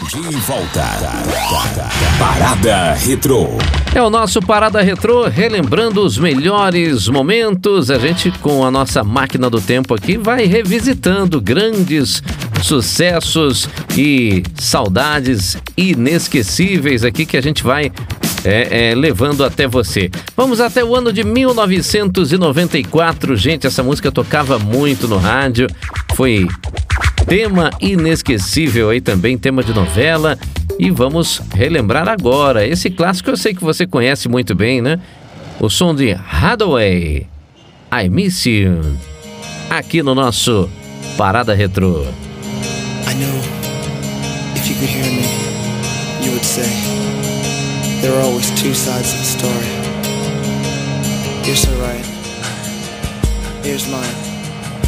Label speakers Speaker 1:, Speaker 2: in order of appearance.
Speaker 1: De volta. Parada Retrô.
Speaker 2: É o nosso Parada Retrô, relembrando os melhores momentos. A gente, com a nossa máquina do tempo aqui, vai revisitando grandes sucessos e saudades inesquecíveis aqui que a gente vai levando até você. Vamos até o ano de 1994, gente. Essa música tocava muito no rádio. Foi tema inesquecível aí também, tema de novela. E vamos relembrar agora. Esse clássico eu sei que você conhece muito bem, né? O som de Hathaway, I Miss You, aqui no nosso Parada Retrô.
Speaker 3: I know if you could hear me, you would say there are always two sides of the story. You're so right. Here's mine.